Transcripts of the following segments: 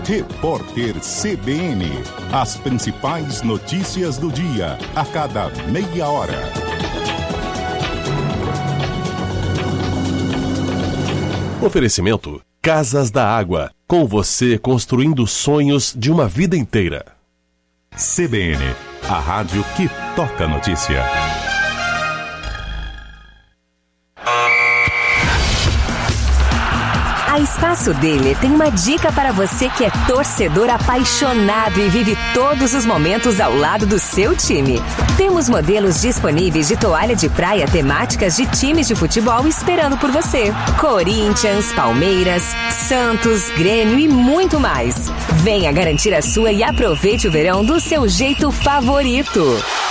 Repórter CBN. As principais notícias do dia, a cada meia hora. Oferecimento Casas da Água. Com você construindo sonhos de uma vida inteira. CBN, a rádio que toca notícia. A Espaço Daily tem uma dica para você que é torcedor apaixonado e vive todos os momentos ao lado do seu time. Temos modelos disponíveis de toalha de praia temáticas de times de futebol esperando por você. Corinthians, Palmeiras, Santos, Grêmio e muito mais. Venha garantir a sua e aproveite o verão do seu jeito favorito.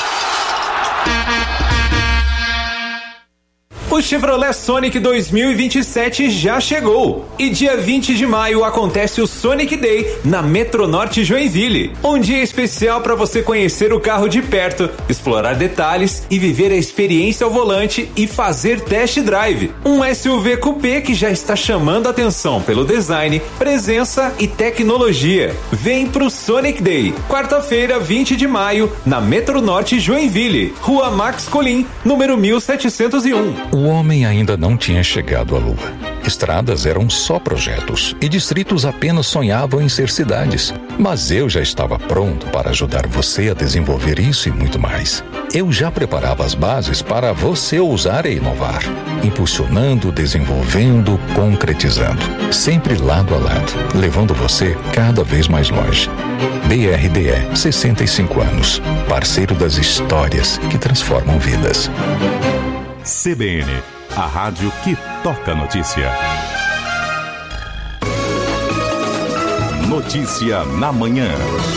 O Chevrolet Sonic 2027 já chegou e dia 20 de maio acontece o Sonic Day na Metronorte Joinville. Um dia especial para você conhecer o carro de perto, explorar detalhes e viver a experiência ao volante e fazer test drive. Um SUV coupé que já está chamando a atenção pelo design, presença e tecnologia. Vem pro Sonic Day, quarta-feira, 20 de maio, na Metronorte Joinville, Rua Max Colim, número 1701. O homem ainda não tinha chegado à Lua. Estradas eram só projetos e distritos apenas sonhavam em ser cidades. Mas eu já estava pronto para ajudar você a desenvolver isso e muito mais. Eu já preparava as bases para você ousar e inovar. Impulsionando, desenvolvendo, concretizando. Sempre lado a lado, levando você cada vez mais longe. BRDE, 65 anos. Parceiro das histórias que transformam vidas. CBN, a rádio que toca notícia. Notícia na manhã.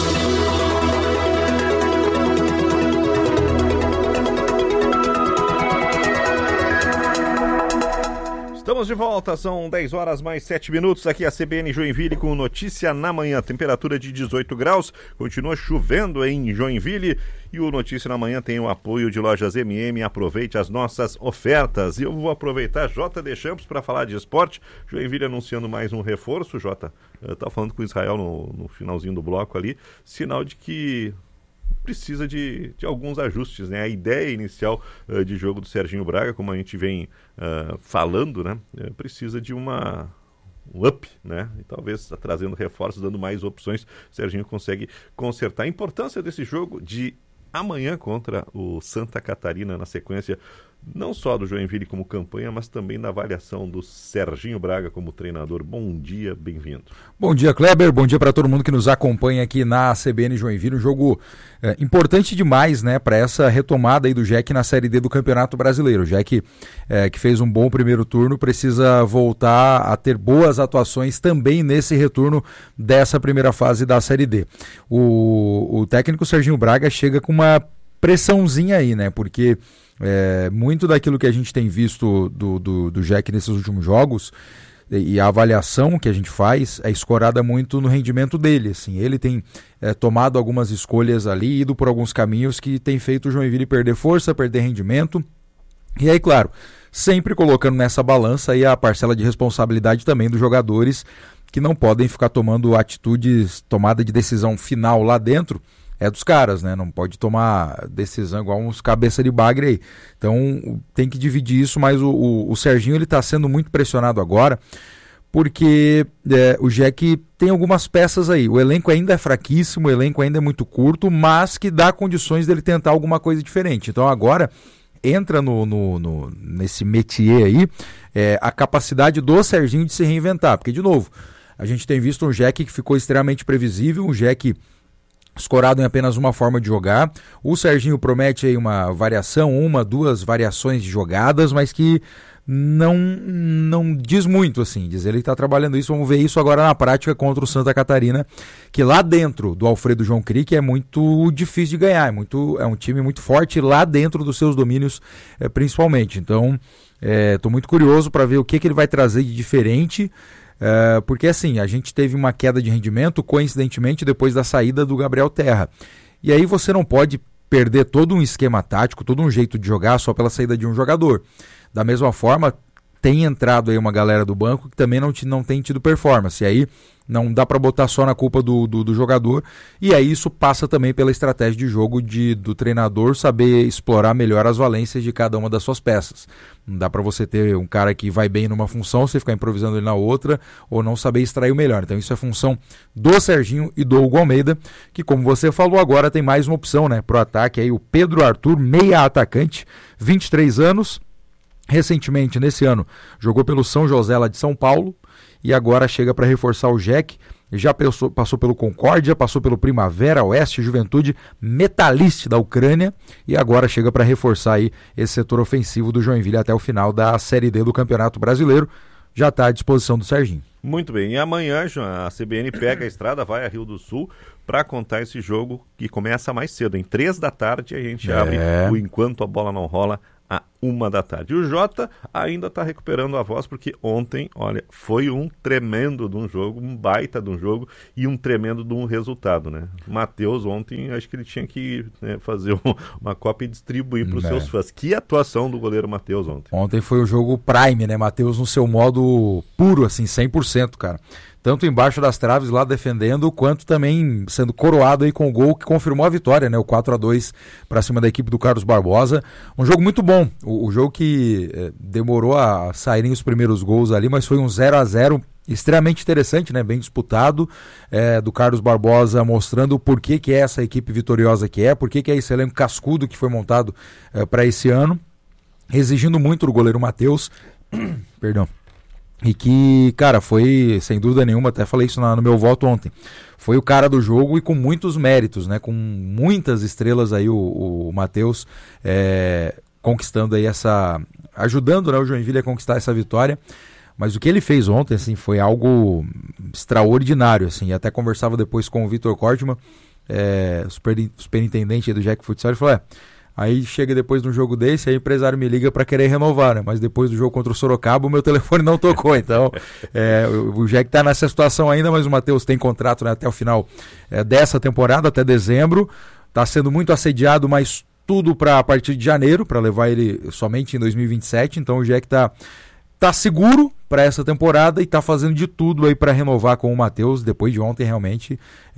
Estamos de volta, são 10 horas mais 7 minutos, aqui a CBN Joinville com Notícia na Manhã, temperatura de 18 graus, continua chovendo em Joinville e o Notícia na Manhã tem o apoio de Lojas MM, aproveite as nossas ofertas. E eu vou aproveitar JD Champs para falar de esporte, Joinville anunciando mais um reforço. Jota, eu estava falando com o Israel no finalzinho do bloco ali, sinal de que precisa de alguns ajustes, né? A ideia inicial de jogo do Serginho Braga, como a gente vem falando, né? Precisa de um up, né? E talvez trazendo reforços, dando mais opções, o Serginho consegue consertar. A importância desse jogo de amanhã contra o Santa Catarina, na sequência não só do Joinville como campanha, mas também na avaliação do Serginho Braga como treinador. Bom dia, bem-vindo. Bom dia, Kleber, bom dia para todo mundo que nos acompanha aqui na CBN Joinville, um jogo importante demais, né, para essa retomada aí do Jack na Série D do Campeonato Brasileiro. O Jack, que fez um bom primeiro turno, precisa voltar a ter boas atuações também nesse retorno dessa primeira fase da Série D. O técnico Serginho Braga chega com uma pressãozinha aí, né, porque muito daquilo que a gente tem visto do Jack nesses últimos jogos e a avaliação que a gente faz é escorada muito no rendimento dele, assim. Ele tem tomado algumas escolhas ali, ido por alguns caminhos que tem feito o Joinville perder força, perder rendimento, e aí, claro, sempre colocando nessa balança aí a parcela de responsabilidade também dos jogadores que não podem ficar tomando tomada de decisão final lá dentro, dos caras, né? Não pode tomar decisão igual uns cabeça de bagre aí. Então tem que dividir isso, mas o Serginho ele está sendo muito pressionado agora, porque o Jack tem algumas peças aí. O elenco ainda é fraquíssimo, o elenco ainda é muito curto, mas que dá condições dele tentar alguma coisa diferente. Então agora entra nesse métier aí a capacidade do Serginho de se reinventar, porque de novo, a gente tem visto um Jack que ficou extremamente previsível, um Jack escorado em apenas uma forma de jogar. O Serginho promete aí uma variação, duas variações de jogadas, mas que não diz muito, assim. Diz ele que está trabalhando isso, vamos ver isso agora na prática contra o Santa Catarina, que lá dentro do Alfredo João Crick é muito difícil de ganhar, é um time muito forte lá dentro dos seus domínios, principalmente. Então, estou muito curioso para ver o que ele vai trazer de diferente, porque assim, a gente teve uma queda de rendimento, coincidentemente, depois da saída do Gabriel Terra. E aí você não pode perder todo um esquema tático, todo um jeito de jogar só pela saída de um jogador. Da mesma forma, tem entrado aí uma galera do banco que também não tem tido performance. E aí Não dá para botar só na culpa do jogador, e aí isso passa também pela estratégia de jogo do treinador saber explorar melhor as valências de cada uma das suas peças. Não dá para você ter um cara que vai bem numa função, você ficar improvisando ele na outra, ou não saber extrair o melhor. Então isso é função do Serginho e do Hugo Almeida, que como você falou agora tem mais uma opção, né, pro ataque aí, o Pedro Arthur, meia atacante, 23 anos, recentemente nesse ano jogou pelo São José lá de São Paulo, e agora chega para reforçar o Jack. Já passou pelo Concórdia, passou pelo Primavera, Oeste, Juventude, Metalist da Ucrânia, e agora chega para reforçar aí esse setor ofensivo do Joinville até o final da Série D do Campeonato Brasileiro. Já está à disposição do Serginho. Muito bem, e amanhã a CBN pega a estrada, vai a Rio do Sul para contar esse jogo que começa mais cedo, em 3 da tarde a gente abre o Enquanto a Bola Não Rola, à 1 da tarde. E o Jota ainda está recuperando a voz, porque ontem, olha, foi um tremendo de um jogo, um baita de um jogo e um tremendo de um resultado, né? Matheus ontem, acho que ele tinha que fazer uma cópia e distribuir para os seus fãs. Que atuação do goleiro Matheus ontem. Ontem foi o jogo Prime, né? Matheus no seu modo puro, assim, 100%, cara. Tanto embaixo das traves lá defendendo, quanto também sendo coroado aí com o gol que confirmou a vitória, né? O 4-2 para cima da equipe do Carlos Barbosa. Um jogo muito bom. O jogo que demorou a saírem os primeiros gols ali, mas foi um 0-0 extremamente interessante, né? Bem disputado, do Carlos Barbosa mostrando o porquê que é essa equipe vitoriosa que é, porquê que é esse elenco cascudo que foi montado para esse ano, exigindo muito do goleiro Matheus. Perdão. E que, cara, foi, sem dúvida nenhuma, até falei isso no meu voto ontem, foi o cara do jogo e com muitos méritos, né? Com muitas estrelas aí o Matheus conquistando aí ajudando, né, o Joinville a conquistar essa vitória. Mas o que ele fez ontem, assim, foi algo extraordinário, assim. E até conversava depois com o Vitor Kortmann, superintendente do Jack Futsal, ele falou, aí chega depois de um jogo desse, aí o empresário me liga para querer renovar, né? Mas depois do jogo contra o Sorocaba, o meu telefone não tocou. Então, o Jack tá nessa situação ainda, mas o Matheus tem contrato, né, até o final dessa temporada, até dezembro. Tá sendo muito assediado, mas tudo para a partir de janeiro, para levar ele somente em 2027. Então o Jack tá seguro para essa temporada e tá fazendo de tudo aí para renovar com o Matheus. Depois de ontem, realmente,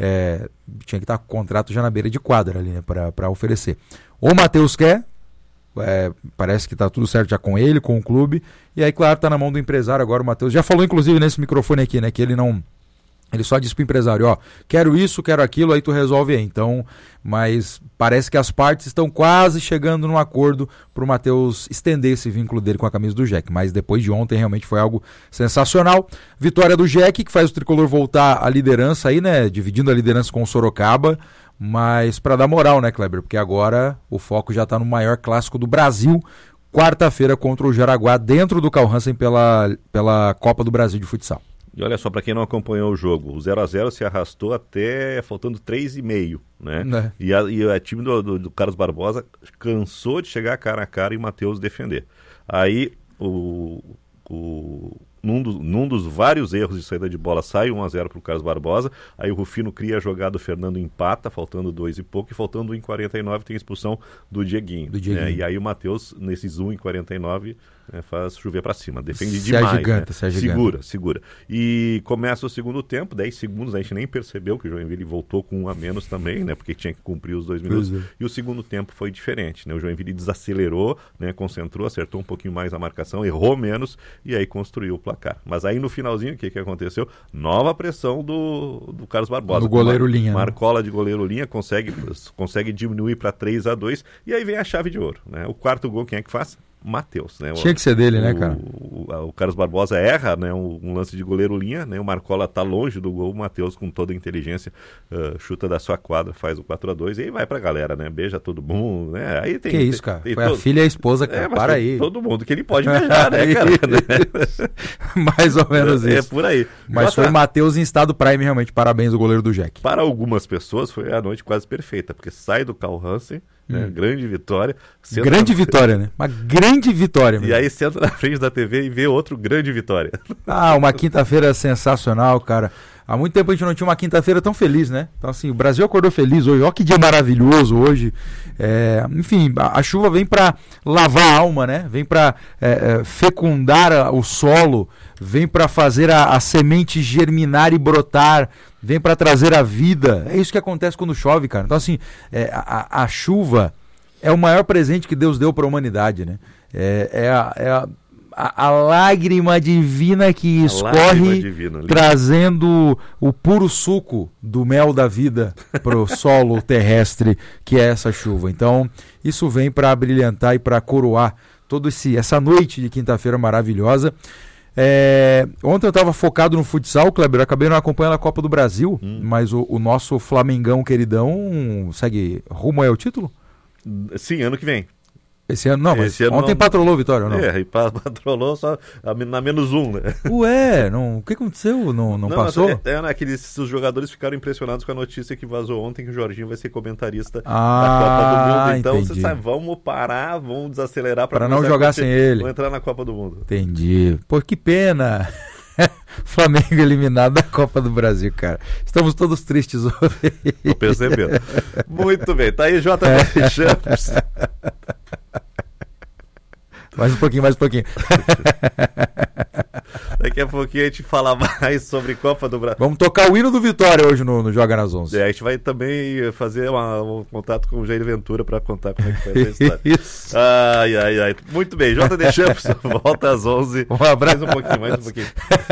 tinha que estar com o contrato já na beira de quadra ali, né, para oferecer. O Matheus quer, parece que tá tudo certo já com ele, com o clube, e aí, claro, tá na mão do empresário agora. O Matheus já falou, inclusive, nesse microfone aqui, né, que ele só disse pro empresário, quero isso, quero aquilo, aí tu resolve aí. Então, mas parece que as partes estão quase chegando num acordo pro Matheus estender esse vínculo dele com a camisa do Jack. Mas depois de ontem realmente foi algo sensacional. Vitória do Jack, que faz o tricolor voltar à liderança aí, né, dividindo a liderança com o Sorocaba, mas para dar moral, né, Kleber? Porque agora o foco já tá no maior clássico do Brasil, quarta-feira contra o Jaraguá, dentro do Carl Hansen pela Copa do Brasil de Futsal. E olha só, para quem não acompanhou o jogo, o 0-0 se arrastou até faltando 3,5, né? E a time do Carlos Barbosa cansou de chegar cara a cara e o Matheus defender. Aí, num dos vários erros de saída de bola, sai 1-0 para o Carlos Barbosa, aí o Rufino cria a jogada, o Fernando empata, faltando 2 e pouco, e faltando 1,49 tem a expulsão do Dieguinho. E aí o Matheus, nesses 1,49, faz chover para cima, defende demais, agiganta, né? Segura. E começa o segundo tempo, 10 segundos, a gente nem percebeu que o Joinville voltou com 1 a menos também, né? Porque tinha que cumprir os 2 minutos. E o segundo tempo foi diferente, né? O Joinville desacelerou, né? Concentrou, acertou um pouquinho mais a marcação, errou menos e aí construiu o placar. Mas aí no finalzinho, o que aconteceu? Nova pressão do Carlos Barbosa. Do goleiro Linha. Marcola de goleiro Linha, consegue diminuir para 3-2 e aí vem a chave de ouro, né? O quarto gol, quem é que faz? Matheus, né? Tinha que ser dele, né, cara? O Carlos Barbosa erra, né, um lance de goleiro Linha, né? O Marcola tá longe do gol, o Matheus, com toda a inteligência, chuta da sua quadra, faz o 4-2 e aí vai pra galera, né? Beija todo mundo, né? Aí tem, que isso, cara? Foi a filha e a esposa, cara. Para aí. Todo mundo que ele pode beijar, né, cara? Mais ou menos isso. É por aí. Mas foi o Matheus em estado prime, realmente. Parabéns ao goleiro do Jack. Para algumas pessoas foi a noite quase perfeita, porque sai do Carl Hansen, né? Grande vitória. Vitória, né? Uma grande vitória mesmo. E aí senta na frente da TV e vê outro grande vitória. Uma quinta-feira sensacional, cara. há muito tempo a gente não tinha uma quinta-feira tão feliz, né? Então assim, o Brasil acordou feliz hoje, olha que dia maravilhoso hoje. Enfim, a chuva vem para lavar a alma, né? Vem para fecundar o solo, vem para fazer a semente germinar e brotar, vem para trazer a vida. É isso que acontece quando chove, cara. Então assim, a chuva é o maior presente que Deus deu para a humanidade, né? A lágrima divina que escorre, trazendo o puro suco do mel da vida para o solo terrestre, que é essa chuva. Então, isso vem para brilhantar e para coroar toda essa noite de quinta-feira maravilhosa. Ontem eu estava focado no futsal, Kleber, eu acabei não acompanhando a Copa do Brasil, mas o nosso Flamengão queridão segue rumo ao título? Sim, ano que vem. Esse ano não, mas ontem não... patrolou, Vitória, ou não? E patrolou só na -1, né? Ué, o que aconteceu? Não passou? Os jogadores ficaram impressionados com a notícia que vazou ontem que o Jorginho vai ser comentarista da Copa do Mundo. Então, você sabe, vamos parar, vamos desacelerar para não jogar sem ele. Vamos entrar na Copa do Mundo. Entendi. Pô, que pena. Flamengo eliminado da Copa do Brasil, cara. Estamos todos tristes hoje. Tô percebendo. Muito bem, tá aí JB Champs. Mais um pouquinho. Daqui a pouquinho a gente fala mais sobre Copa do Brasil. Vamos tocar o hino do Vitória hoje no Joga nas 11. A gente vai também fazer um contato com o Jair Ventura para contar como é que foi essa história. Isso. Ai. Muito bem, JD Champs volta às 11. Um abraço. Mais um pouquinho.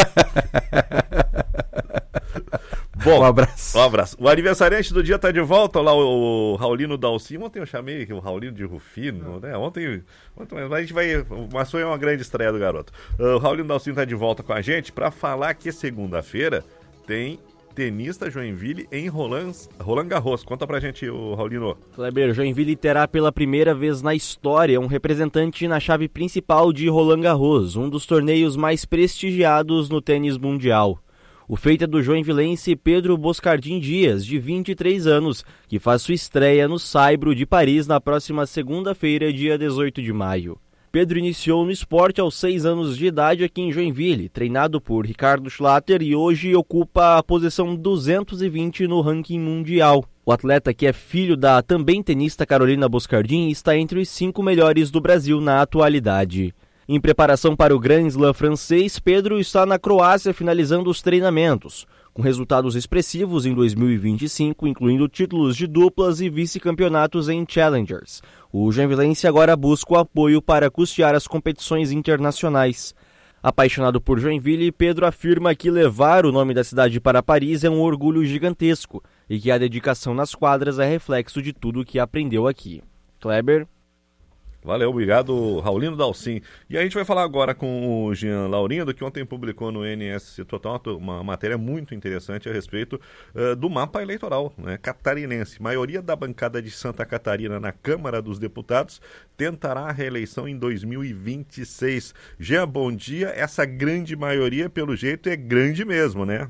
Bom, um abraço. O aniversariante do dia está de volta, lá o Raulino Dalcin. Ontem eu chamei o Raulino de Rufino, né? Ontem a gente vai... Mas foi uma grande estreia do garoto. O Raulino Dalcin está de volta com a gente para falar que segunda-feira tem tenista Joinville em Roland Garros. Conta pra gente, o Raulino. Kleber, Joinville terá pela primeira vez na história um representante na chave principal de Roland Garros, um dos torneios mais prestigiados no tênis mundial. O feito é do joinvilense Pedro Boscardin Dias, de 23 anos, que faz sua estreia no Saibro de Paris na próxima segunda-feira, dia 18 de maio. Pedro iniciou no esporte aos 6 anos de idade aqui em Joinville, treinado por Ricardo Schlatter, e hoje ocupa a posição 220 no ranking mundial. O atleta, que é filho da também tenista Carolina Boscardin, está entre os 5 melhores do Brasil na atualidade. Em preparação para o Grand Slam francês, Pedro está na Croácia finalizando os treinamentos, com resultados expressivos em 2025, incluindo títulos de duplas e vice-campeonatos em Challengers. O joinvilense agora busca o apoio para custear as competições internacionais. Apaixonado por Joinville, Pedro afirma que levar o nome da cidade para Paris é um orgulho gigantesco e que a dedicação nas quadras é reflexo de tudo o que aprendeu aqui. Kleber? Valeu, obrigado, Raulino Dalcin. E a gente vai falar agora com o Jean Laurindo, que ontem publicou no NS Total uma matéria muito interessante a respeito do mapa eleitoral, né, catarinense. A maioria da bancada de Santa Catarina na Câmara dos Deputados tentará a reeleição em 2026. Jean, bom dia. Essa grande maioria, pelo jeito, é grande mesmo, né?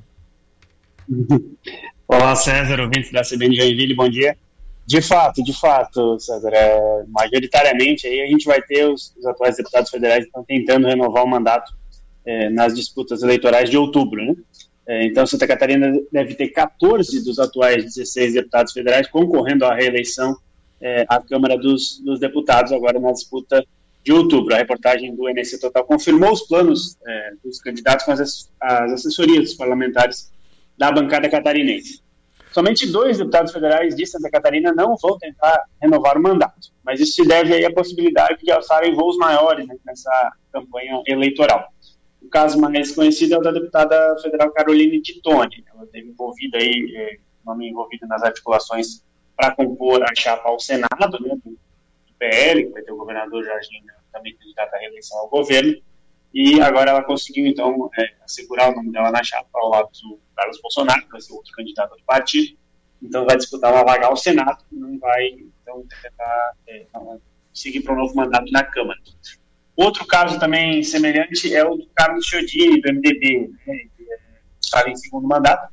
Olá, César, ouvintes da CBN Joinville, bom dia. De fato, César, majoritariamente aí a gente vai ter os atuais deputados federais que estão tentando renovar o mandato nas disputas eleitorais de outubro, né? Então Santa Catarina deve ter 14 dos atuais 16 deputados federais concorrendo à reeleição à Câmara dos Deputados agora na disputa de outubro. A reportagem do NC Total confirmou os planos dos candidatos com as assessorias dos parlamentares da bancada catarinense. Somente 2 deputados federais de Santa Catarina não vão tentar renovar o mandato, mas isso se deve aí à possibilidade de alçarem voos maiores, né, nessa campanha eleitoral. O caso mais conhecido é o da deputada federal Caroline Titone. Ela esteve envolvida nas articulações para compor a chapa ao Senado, né, do PL, que vai ter o governador Jorginho também candidato à reeleição ao governo, e agora ela conseguiu, então, assegurar o nome dela na chapa ao lado do Carlos Bolsonaro, que vai ser outro candidato do partido. Então vai disputar uma vaga ao Senado, não vai, então, tentar seguir para um novo mandato na Câmara. Outro caso também semelhante é o do Carlos Chiodini, do MDB, né? Ele estava em segundo mandato,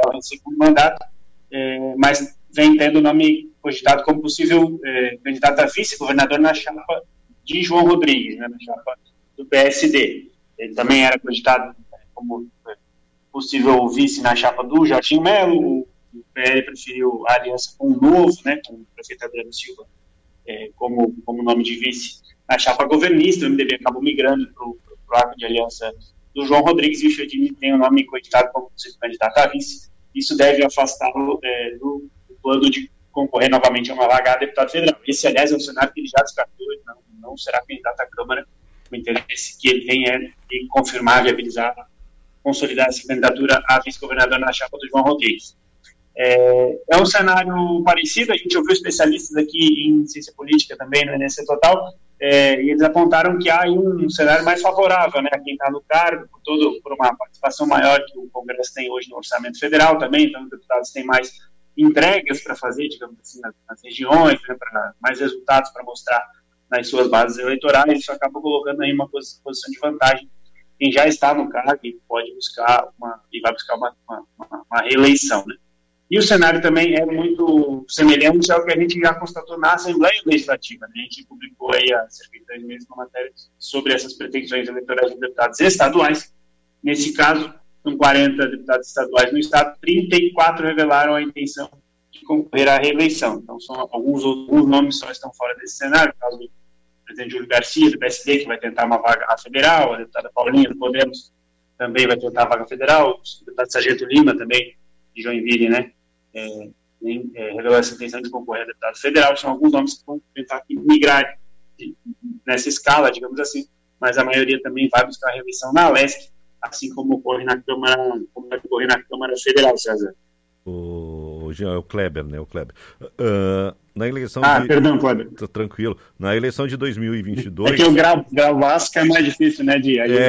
mas vem tendo o nome cogitado como possível candidato a vice-governador na chapa de João Rodrigues, né, na chapa do PSD. Ele também era cogitado como possível vice na chapa do Jorginho Melo. O PL preferiu a aliança com o Novo, né, com o prefeito Adriano Silva como nome de vice na chapa governista. O MDB acabou migrando para o arco de aliança do João Rodrigues, e o Chodini tem o nome cogitado como possível candidato a vice. Isso deve afastá-lo do plano de concorrer novamente a uma vaga a deputado federal. Esse, aliás, é um cenário que ele já descartou, ele não será candidato à Câmara. O interesse que ele tem é de confirmar, viabilizar, consolidar essa candidatura a vice-governador na chapa do João Rodrigues. É um cenário parecido, a gente ouviu especialistas aqui em ciência política também, no NC Total, e eles apontaram que há aí um cenário mais favorável, né, a quem está no cargo, por uma participação maior que o Congresso tem hoje no orçamento federal também, então os deputados têm mais entregas para fazer, digamos assim, nas regiões, né, mais resultados para mostrar nas suas bases eleitorais. Isso acaba colocando aí uma posição de vantagem quem já está no cargo e pode buscar vai buscar uma reeleição, né? E o cenário também é muito semelhante ao que a gente já constatou na Assembleia Legislativa, né? A gente publicou aí há cerca de 3 meses uma matéria sobre essas pretensões eleitorais de deputados estaduais. Nesse caso, são 40 deputados estaduais no estado, 34 revelaram a intenção de concorrer à reeleição. Então, alguns nomes só estão fora desse cenário, no caso do presidente Júlio Garcia, do PSD, que vai tentar uma vaga federal, a deputada Paulinha, do Podemos, também vai tentar a vaga federal, o deputado Sargento Lima, também, de Joinville, né, revelou essa intenção de concorrer a deputado federal. São alguns nomes que vão tentar migrar nessa escala, digamos assim, mas a maioria também vai buscar a reeleição na Leste, assim como ocorre na Câmara Federal, César. O Kleber, né? O Kleber. Na eleição perdão, Kleber. Tranquilo. Na eleição de 2022... É que eu gravo Vasco é mais difícil, né?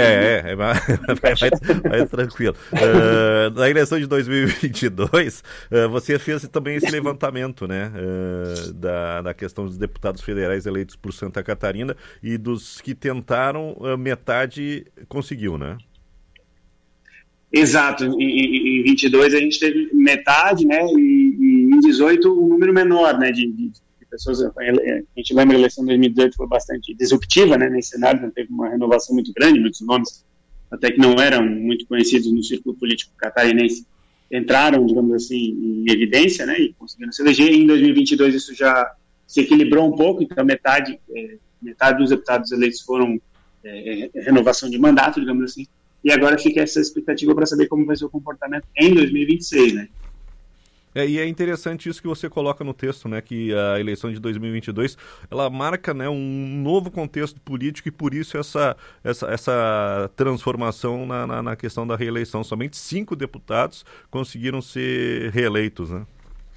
Mais tranquilo. Na eleição de 2022, você fez também esse levantamento, né? Da questão dos deputados federais eleitos por Santa Catarina, e dos que tentaram, metade conseguiu, né? Exato, em 22 a gente teve metade, né, e em 18 um número menor, né, de pessoas. A gente lembra a eleição de 2018 foi bastante disruptiva, né, nesse cenário, não teve uma renovação muito grande, muitos nomes até que não eram muito conhecidos no círculo político catarinense entraram, digamos assim, em evidência, né, e conseguiram se eleger. Em 2022 isso já se equilibrou um pouco, então metade dos deputados eleitos foram renovação de mandato, digamos assim. E agora fica essa expectativa para saber como vai ser o comportamento em 2026, né? E é interessante isso que você coloca no texto, né? Que a eleição de 2022, ela marca, né, um novo contexto político, e por isso essa transformação na questão da reeleição. Somente 5 deputados conseguiram ser reeleitos, né?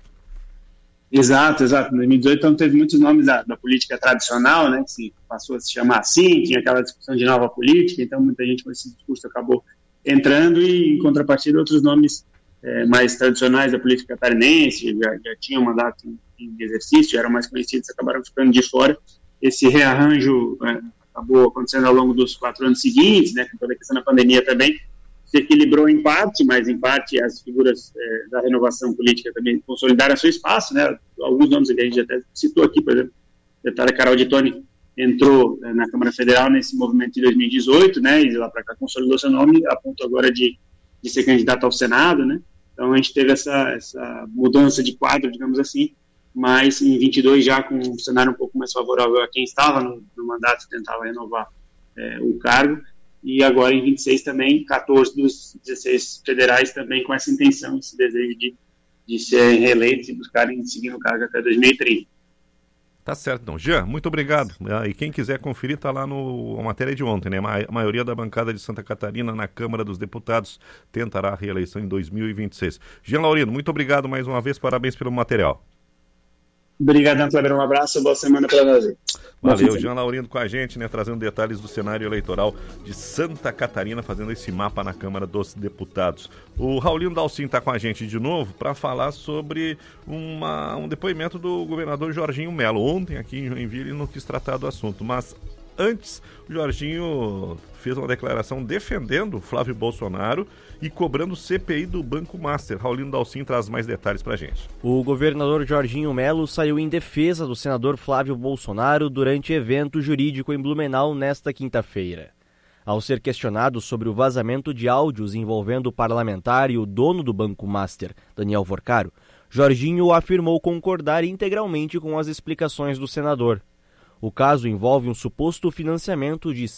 Exato. Em 2018, então, teve muitos nomes da política tradicional, né, que passou a se chamar assim, tinha aquela discussão de nova política, então muita gente com esse discurso acabou entrando, e, em contrapartida, outros nomes mais tradicionais da política catarinense, já tinham mandato em exercício, eram mais conhecidos, acabaram ficando de fora. Esse rearranjo acabou acontecendo ao longo dos 4 anos seguintes, né, com toda a questão da pandemia também, se equilibrou em parte, mas em parte as figuras da renovação política também consolidaram seu espaço, né? Alguns nomes que a gente até citou aqui, por exemplo, a deputada Carol de Toni entrou na Câmara Federal nesse movimento de 2018, né? E de lá para cá consolidou seu nome, a ponto agora de ser candidato ao Senado, né? Então a gente teve essa mudança de quadro, digamos assim, mas em 22 já com um cenário um pouco mais favorável a quem estava no mandato e tentava renovar o cargo. E agora em 26 também, 14 dos 16 federais também com essa intenção, esse desejo de serem reeleitos e buscarem seguir no cargo até 2030. Tá certo, então. Jean, muito obrigado. E quem quiser conferir, tá lá a matéria de ontem, né? A maioria da bancada de Santa Catarina na Câmara dos Deputados tentará a reeleição em 2026. Jean Laurino, muito obrigado mais uma vez, parabéns pelo material. Obrigado, Kleber, um abraço, boa semana para nós. Valeu, Jean Laurindo com a gente, né, trazendo detalhes do cenário eleitoral de Santa Catarina, fazendo esse mapa na Câmara dos Deputados. O Raulino Dalcin está com a gente de novo para falar sobre um depoimento do governador Jorginho Melo. Ontem aqui em Joinville não quis tratar do assunto, mas antes o Jorginho fez uma declaração defendendo Flávio Bolsonaro e cobrando CPI do Banco Master. Raulino Dalcin traz mais detalhes pra gente. O governador Jorginho Melo saiu em defesa do senador Flávio Bolsonaro durante evento jurídico em Blumenau nesta quinta-feira. Ao ser questionado sobre o vazamento de áudios envolvendo o parlamentar e o dono do Banco Master, Daniel Vorcaro, Jorginho afirmou concordar integralmente com as explicações do senador. O caso envolve um suposto financiamento de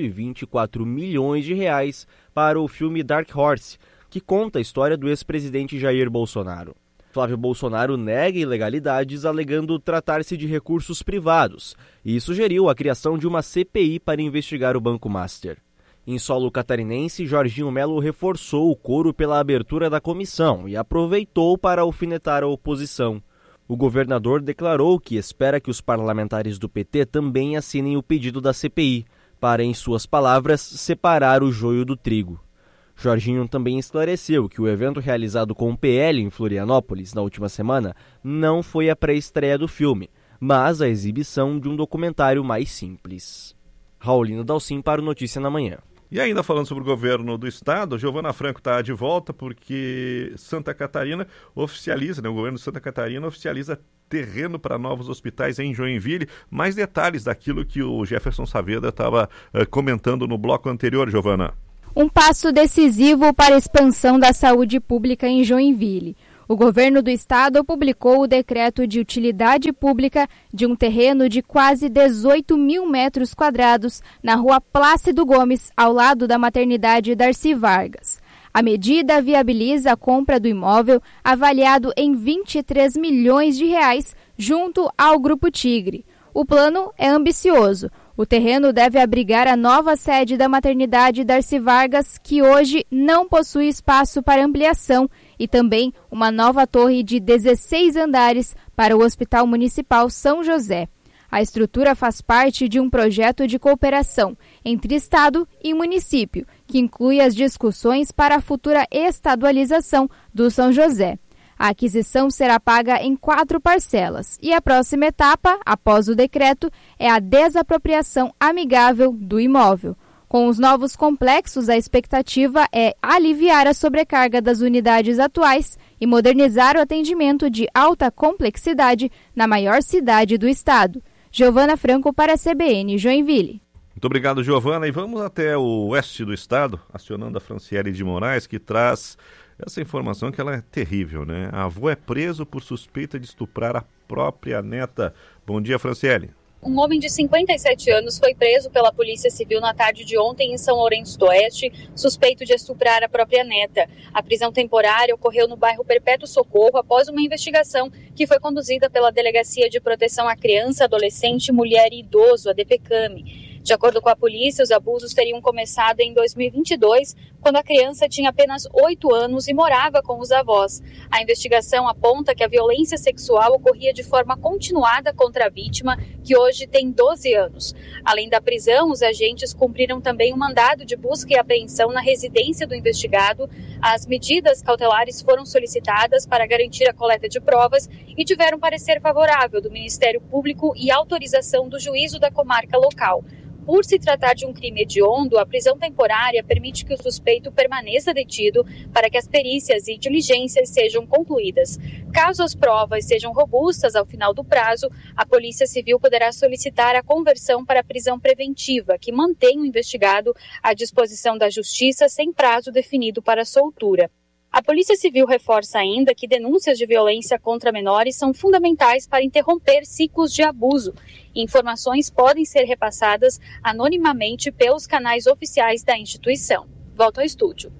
124 milhões de reais para o filme Dark Horse, que conta a história do ex-presidente Jair Bolsonaro. Flávio Bolsonaro nega ilegalidades alegando tratar-se de recursos privados e sugeriu a criação de uma CPI para investigar o Banco Master. Em solo catarinense, Jorginho Melo reforçou o coro pela abertura da comissão e aproveitou para alfinetar a oposição. O governador declarou que espera que os parlamentares do PT também assinem o pedido da CPI, para, em suas palavras, separar o joio do trigo. Jorginho também esclareceu que o evento realizado com o PL em Florianópolis na última semana não foi a pré-estreia do filme, mas a exibição de um documentário mais simples. Raulino Dalcin para o Notícia na Manhã. E ainda falando sobre o governo do estado, Giovana Franco está de volta porque Santa Catarina oficializa, o governo de Santa Catarina oficializa terreno para novos hospitais em Joinville. Mais detalhes daquilo que o Jefferson Saavedra estava comentando no bloco anterior, Giovana. Um passo decisivo para a expansão da saúde pública em Joinville. O governo do estado publicou o decreto de utilidade pública de um terreno de quase 18 mil metros quadrados na rua Plácido Gomes, ao lado da maternidade Darcy Vargas. A medida viabiliza a compra do imóvel avaliado em 23 milhões de reais junto ao Grupo Tigre. O plano é ambicioso. O terreno deve abrigar a nova sede da maternidade Darcy Vargas, que hoje não possui espaço para ampliação, e também uma nova torre de 16 andares para o Hospital Municipal São José. A estrutura faz parte de um projeto de cooperação entre Estado e município, que inclui as discussões para a futura estadualização do São José. A aquisição será paga em 4 parcelas e a próxima etapa, após o decreto, é a desapropriação amigável do imóvel. Com os novos complexos, a expectativa é aliviar a sobrecarga das unidades atuais e modernizar o atendimento de alta complexidade na maior cidade do estado. Giovana Franco para a CBN Joinville. Muito obrigado, Giovana. E vamos até o oeste do estado, acionando a Franciele de Moraes, que traz essa informação que ela é terrível, né? A avô é preso por suspeita de estuprar a própria neta. Bom dia, Franciele. Um homem de 57 anos foi preso pela Polícia Civil na tarde de ontem em São Lourenço do Oeste, suspeito de estuprar a própria neta. A prisão temporária ocorreu no bairro Perpétuo Socorro após uma investigação que foi conduzida pela Delegacia de Proteção à Criança, Adolescente, Mulher e Idoso, a DPCAM. De acordo com a polícia, os abusos teriam começado em 2022, quando a criança tinha apenas 8 anos e morava com os avós. A investigação aponta que a violência sexual ocorria de forma continuada contra a vítima, que hoje tem 12 anos. Além da prisão, os agentes cumpriram também um mandado de busca e apreensão na residência do investigado. As medidas cautelares foram solicitadas para garantir a coleta de provas e tiveram parecer favorável do Ministério Público e autorização do juízo da comarca local. Por se tratar de um crime hediondo, a prisão temporária permite que o suspeito permaneça detido para que as perícias e diligências sejam concluídas. Caso as provas sejam robustas ao final do prazo, a Polícia Civil poderá solicitar a conversão para a prisão preventiva, que mantém o investigado à disposição da Justiça sem prazo definido para soltura. A Polícia Civil reforça ainda que denúncias de violência contra menores são fundamentais para interromper ciclos de abuso. Informações podem ser repassadas anonimamente pelos canais oficiais da instituição. Volto ao estúdio.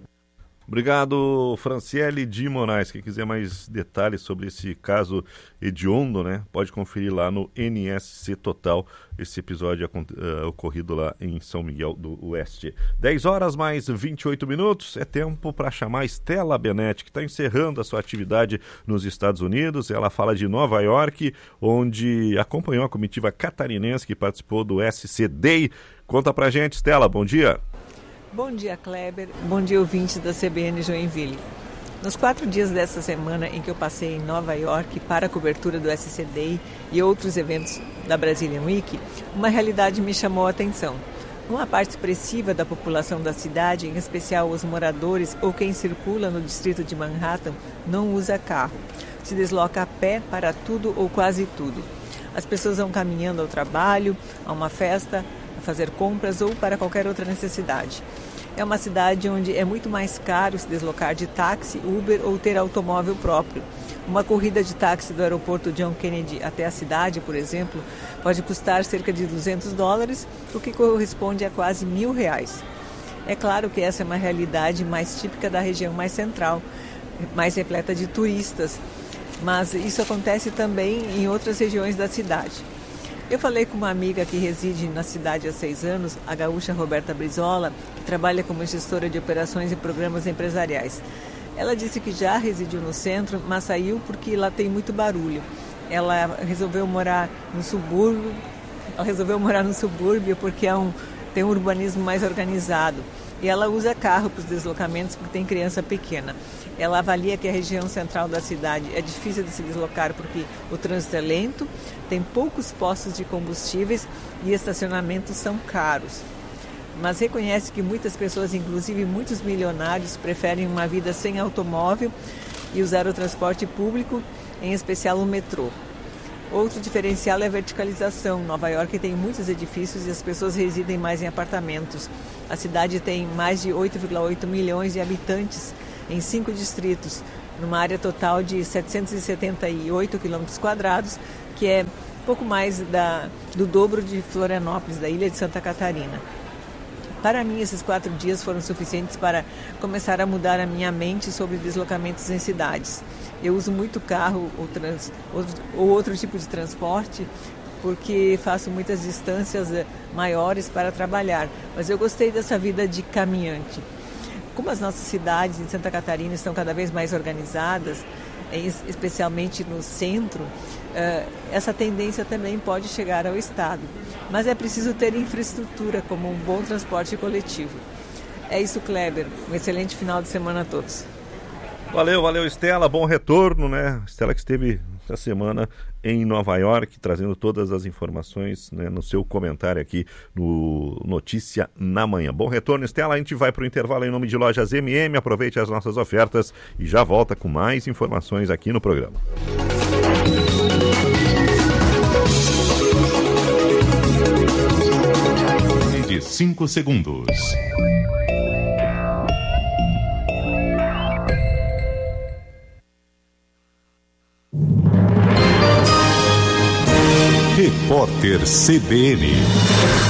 Obrigado, Franciele de Moraes. Quem quiser mais detalhes sobre esse caso hediondo, né, pode conferir lá no NSC Total, esse episódio ocorrido lá em São Miguel do Oeste. 10 horas mais 28 minutos, é tempo para chamar Estela Benetti, que está encerrando a sua atividade nos Estados Unidos. Ela fala de Nova York, onde acompanhou a comitiva catarinense que participou do SC Day. Conta pra gente, Estela, bom dia. Bom dia, Kleber. Bom dia, ouvintes da CBN Joinville. Nos 4 dias dessa semana em que eu passei em Nova York para a cobertura do SC Day e outros eventos da Brazilian Week, uma realidade me chamou a atenção. Uma parte expressiva da população da cidade, em especial os moradores ou quem circula no distrito de Manhattan, não usa carro. Se desloca a pé para tudo ou quase tudo. As pessoas vão caminhando ao trabalho, a uma festa, fazer compras ou para qualquer outra necessidade. É uma cidade onde é muito mais caro se deslocar de táxi, Uber ou ter automóvel próprio. Uma corrida de táxi do aeroporto John Kennedy até a cidade, por exemplo, pode custar cerca de $200, o que corresponde a quase R$1.000. É claro que essa é uma realidade mais típica da região mais central, mais repleta de turistas, mas isso acontece também em outras regiões da cidade. Eu falei com uma amiga que reside na cidade há 6 anos, a gaúcha Roberta Brizola, que trabalha como gestora de operações e programas empresariais. Ela disse que já residiu no centro, mas saiu porque lá tem muito barulho. Ela resolveu morar no subúrbio. Porque tem um urbanismo mais organizado. E ela usa carro para os deslocamentos porque tem criança pequena. Ela avalia que a região central da cidade é difícil de se deslocar porque o trânsito é lento, tem poucos postos de combustíveis e estacionamentos são caros. Mas reconhece que muitas pessoas, inclusive muitos milionários, preferem uma vida sem automóvel e usar o transporte público, em especial o metrô. Outro diferencial é a verticalização. Nova York tem muitos edifícios e as pessoas residem mais em apartamentos. A cidade tem mais de 8,8 milhões de habitantes em 5 distritos, numa área total de 778 quilômetros quadrados, que é pouco mais do dobro de Florianópolis, da ilha de Santa Catarina. Para mim, esses 4 dias foram suficientes para começar a mudar a minha mente sobre deslocamentos em cidades. Eu uso muito carro ou outro tipo de transporte, porque faço muitas distâncias maiores para trabalhar. Mas eu gostei dessa vida de caminhante. Como as nossas cidades em Santa Catarina estão cada vez mais organizadas, especialmente no centro, essa tendência também pode chegar ao estado. Mas é preciso ter infraestrutura, como um bom transporte coletivo. É isso, Kleber. Um excelente final de semana a todos. Valeu, Estela. Bom retorno, né? Estela que esteve essa semana em Nova York, trazendo todas as informações, né, no seu comentário aqui no Notícia na Manhã. Bom retorno, Estela. A gente vai para o intervalo em nome de Lojas MM. Aproveite as nossas ofertas e já volta com mais informações aqui no programa. De 5 segundos. Repórter CBN.